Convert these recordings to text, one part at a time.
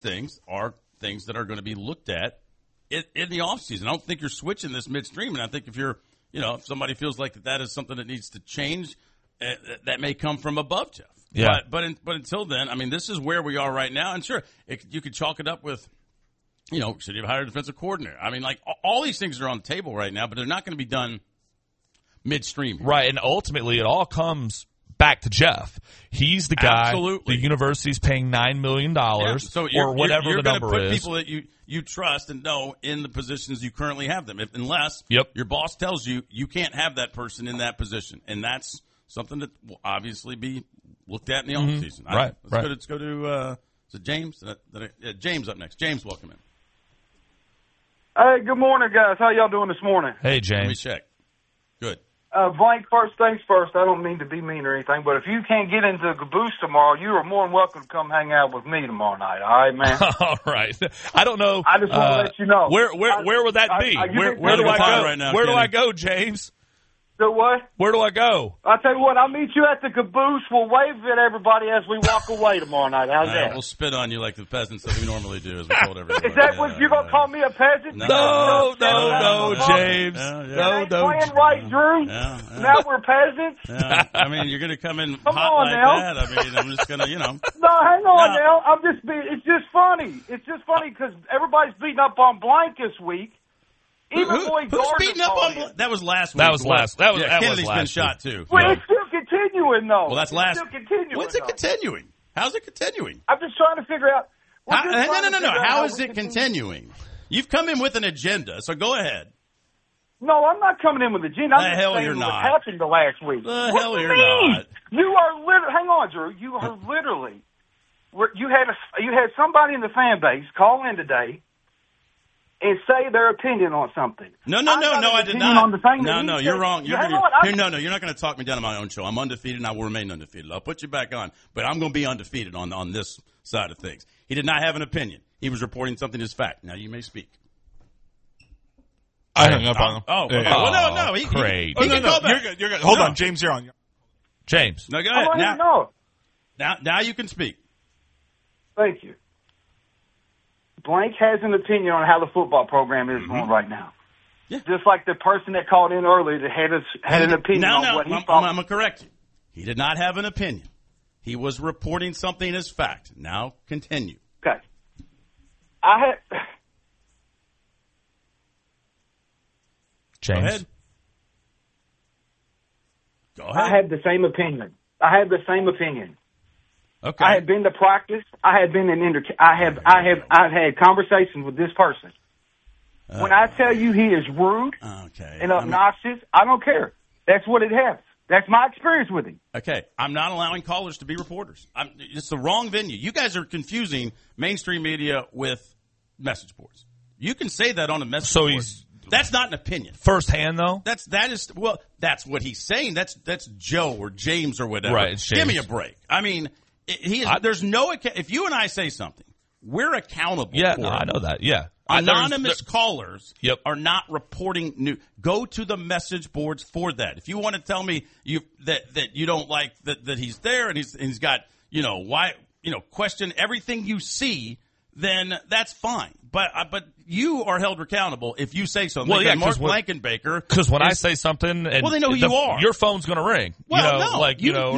things are things that are going to be looked at in the offseason. I don't think you're switching this midstream, and I think if you're, if somebody feels like that is something that needs to change, that may come from above Jeff. Yeah. But until then, I mean, this is where we are right now. And sure, you could chalk it up with, should you have hired a defensive coordinator? I mean, like, all these things are on the table right now, but they're not going to be done midstream. Right, and ultimately it all comes back to Jeff. He's the guy. Absolutely. The university's paying $9 million So or whatever you're the number put is. People that you trust and know in the positions you currently have them, unless your boss tells you you can't have that person in that position, and that's something that will obviously be looked at in the offseason. Right. Let's go to is it James? James up next. James, welcome in. Hey, good morning, guys. How y'all doing this morning? Hey, Let me James. check. Good. Blank, first things first. I don't mean to be mean or anything, but if you can't get into the Caboose tomorrow, you are more than welcome to come hang out with me tomorrow night. All right, man? All right. I don't know. I just want to let you know. Where would that be? Where do I go? Right now, Where do Kenny. I go, James? So what? Where do I go? I'll tell you what, I'll meet you at the Caboose. We'll wave at everybody as we walk away tomorrow night. How's that? We'll spit on you like the peasants that we normally do, as we told everybody. Is that what you're going to call me a peasant? No, James. Yeah. No. Playing right, Drew. Yeah. Now we're peasants. Yeah. I mean, you're going to come in Come hot on like now. that. I mean, I'm just going to, No, hang on now. It's just funny. It's just funny because everybody's beating up on Blank this week. Even Lloyd Who's Gardner beating up called on him. That was last week. That was last. That was Kennedy's last been week. shot too. Well, it's still continuing, though. Well, that's last. It's still continuing. What's it though. continuing? How's it continuing? I'm just trying to figure out. No. How is it continuing? You've come in with an agenda, so go ahead. No, I'm not coming in with a agenda. I'm The just hell saying you're what not. happened the last week. The What hell do you you're mean? not. You are literally. Hang on, Drew. You are literally. You had somebody in the fan base call in today and say their opinion on something. No, got I an did opinion not. on the thing that No, he you're said. wrong. You're Hang on, you're not going to talk me down on my own show. I'm undefeated, and I will remain undefeated. I'll put you back on, but I'm going to be undefeated on this side of things. He did not have an opinion. He was reporting something as fact. Now you may speak. I hung up on him. Oh, okay. Oh, Well, no. great. He can call back. You're good. Hold No. on, James, you're on. James. No, go I ahead. want to know. Now you can speak. Thank you. Blank has an opinion on how the football program is going right now. Yeah. Just like the person that called in earlier that had an opinion on what he thought. I'm going to correct you. He did not have an opinion. He was reporting something as fact. Now continue. Okay. James. Go ahead. Go ahead. I had the same opinion. Okay. I have been to practice. I have been I've had conversations with this person. When I tell you he is rude and obnoxious, I don't care. That's what it has. That's my experience with him. Okay, I'm not allowing callers to be reporters. It's the wrong venue. You guys are confusing mainstream media with message boards. You can say that on a message board. That's not an opinion. Firsthand, though? That's what he's saying. That's Joe or James or whatever. Right, it's James. Give me a break. I mean, there's no – if you and I say something, we're accountable for it. I know that. Yeah. Anonymous callers Yep. are not reporting new. Go to the message boards for that. If you want to tell me that you don't like that he's there and he's got question everything you see, then that's fine. But you are held accountable if you say something. Well, yeah, Mark Blankenbaker. Because when I say something, and they know who you are. Your phone's going to ring. Well,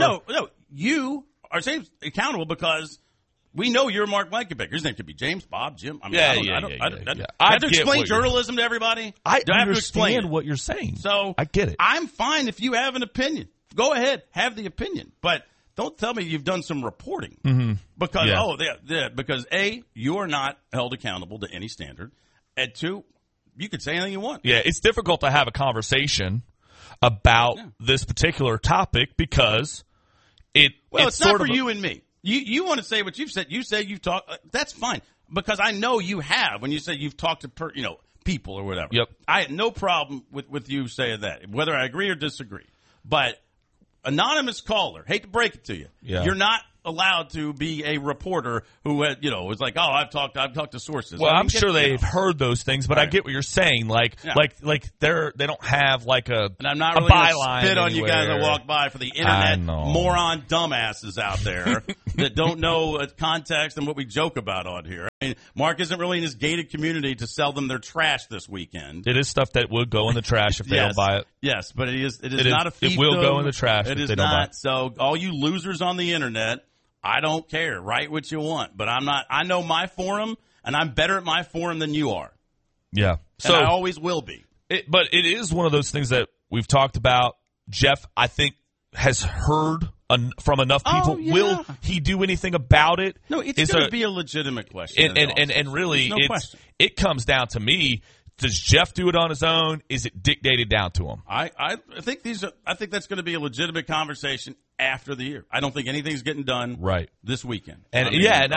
you are accountable because. We know you're Mark Blankenbaker. His name could be James, Bob, Jim. I mean, I have to explain journalism to everybody. I have to explain understand what you're saying. So I get it. I'm fine if you have an opinion. Go ahead, have the opinion, but don't tell me you've done some reporting because because A, you are not held accountable to any standard, and two, you could say anything you want. Yeah, it's difficult to have a conversation about this particular topic because it's not sort for of you and me. You want to say what you've said. You say you've talked. That's fine because I know you have. When you say you've talked to people or whatever. Yep. I had no problem with you saying that, whether I agree or disagree. But anonymous caller, hate to break it to you, you're not allowed to be a reporter who was like, I've talked to sources. Well, I'm sure they've heard those things, but I get what you're saying. Like they don't have like a and I'm not really going to spit on you guys that anywhere. walk by for the internet moron dumbasses out there that don't know context and what we joke about on here. mean, Mark isn't really in his gated community to sell them their trash this weekend. It is stuff that would go in the trash if they don't buy it. Yes, but it is not a fiefdom. It will go in the trash if they don't buy it. So all you losers on the internet, I don't care. Write what you want, but I'm not. I know my forum, and I'm better at my forum than you are. Yeah, so and I always will be. But it is one of those things that we've talked about. Jeff, I think, has heard from enough people. Oh, yeah. Will he do anything about it? No, it's going to be a legitimate question. And really, question. It comes down to me. Does Jeff do it on his own? Is it dictated down to him? I think I think that's going to be a legitimate conversation after the year. I don't think anything's getting done this weekend. And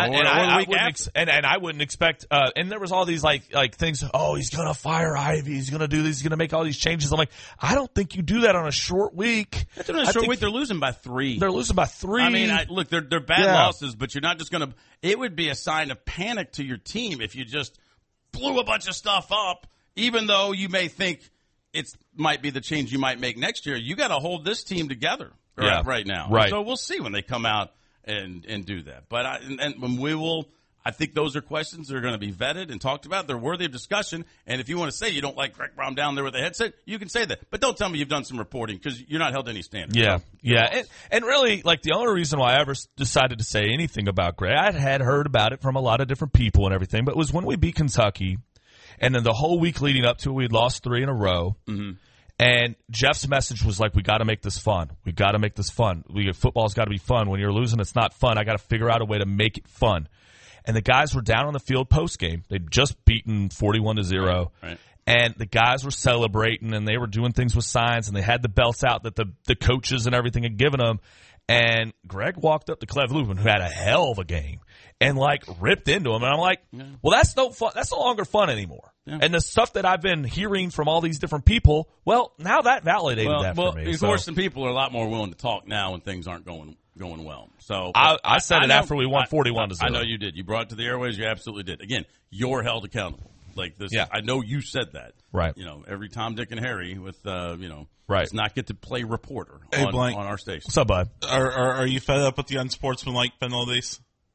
I wouldn't expect. And there was all these like things. Oh, he's going to fire Ivy. He's going to do this. He's going to make all these changes. I'm like, I don't think you do that on a short week. On a short week, they're losing by 3. They're losing by 3. I mean, look, they're bad losses, but you're not just going to. It would be a sign of panic to your team if you just blew a bunch of stuff up. Even though you may think it might be the change you might make next year, you got to hold this team together right now. Right. So we'll see when they come out and do that. But when we will, I think those are questions that are going to be vetted and talked about. They're worthy of discussion. And if you want to say you don't like Greg Brown down there with the headset, you can say that. But don't tell me you've done some reporting because you're not held to any standard. Yeah. And really, like, the only reason why I ever decided to say anything about Greg, I had heard about it from a lot of different people and everything, but it was when we beat Kentucky. And then the whole week leading up to it, we'd lost 3 in a row. Mm-hmm. And Jeff's message was like, we got to make this fun. We got to make this fun. Football's got to be fun. When you're losing, it's not fun. I got to figure out a way to make it fun. And the guys were down on the field post-game. They'd just beaten 41-0. Right. And the guys were celebrating, and they were doing things with signs, and they had the belts out that the coaches and everything had given them. And Greg walked up to Clev Lubin, who had a hell of a game, and ripped into him. And I'm like, well, that's no fun. That's no longer fun anymore. Yeah. And the stuff that I've been hearing from all these different people, well, now that validated that for me. Of course, some people are a lot more willing to talk now when things aren't going well. So I said it after we won 41-0. I know you did. You brought it to the airways. You absolutely did. Again, you're held accountable. Like this, I know you said that. Right. Every Tom, Dick, and Harry with right. does not get to play reporter on our station. What's up, bud? Are you fed up with the unsportsmanlike penalties?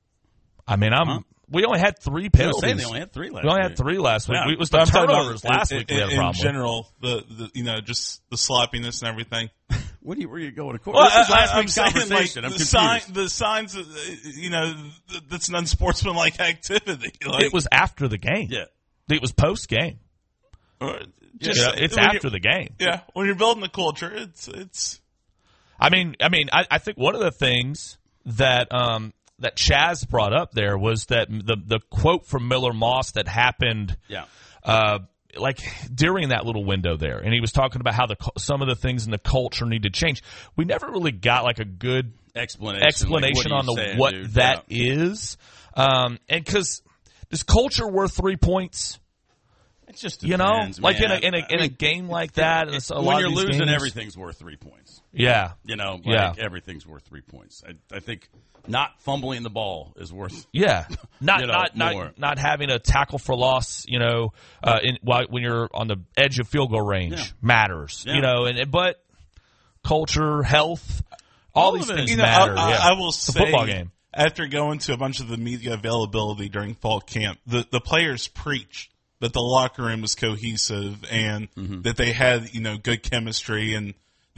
I mean, we only had 3 penalties. They only had 3 last week. We only had 3 last week. Yeah. It was the turnovers last week we had a problem. In general, just the sloppiness and everything. Where are you going to court? Well, this is last week's conversation. I'm confused. The signs, that's an unsportsmanlike activity. It was after the game. Yeah. It was post-game. It's after the game. Yeah. When you're building the culture, it's. I mean, I think one of the things that Chaz brought up there was that the quote from Miller Moss that happened. Yeah. During that little window there, and he was talking about how some of the things in the culture need to change. We never really got a good explanation on what that is, and because is culture worth 3 points? It just depends, man. in a game like that, when you're losing, everything's worth 3 points. Yeah, everything's worth 3 points. I think not fumbling the ball is worth. Yeah, not having a tackle for loss. When you're on the edge of field goal range matters. Yeah. But culture, health, all these things matter. I will say, it's a football game. After going to a bunch of the media availability during fall camp, the players preached that the locker room was cohesive and that they had good chemistry and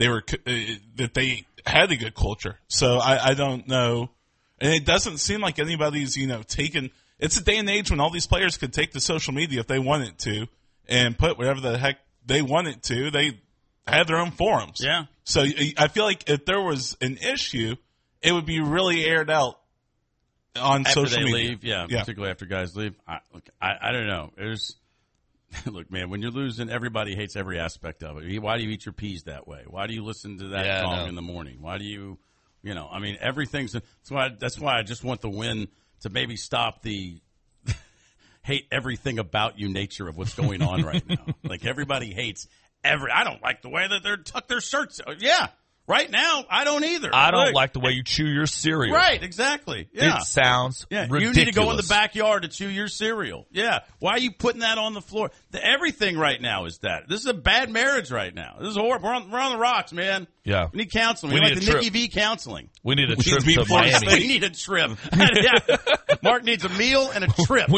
that they had a good culture. So I don't know, and it doesn't seem like anybody's taken. It's a day and age when all these players could take to social media if they wanted to and put whatever the heck they wanted to. They had their own forums. Yeah. So I feel like if there was an issue, it would be really aired out on after social media. Leave, particularly after guys leave. I don't know. Look, man, when you're losing, everybody hates every aspect of it. Why do you eat your peas that way? Why do you listen to that song in the morning? Why do you, everything's. That's why I just want the win to maybe stop the hate everything about you nature of what's going on right now. Like everybody hates I don't like the way that they're tuck their shirts. Yeah. Right now, I don't either. I don't like the way you chew your cereal. Right, exactly. Yeah. It sounds ridiculous. You need to go in the backyard to chew your cereal. Yeah. Why are you putting that on the floor? Everything right now is that. This is a bad marriage right now. This is horrible. We're on the rocks, man. Yeah. We need counseling. We need the Nikki V counseling. We need a trip to Miami. We need a trip. Mark needs a meal and a trip.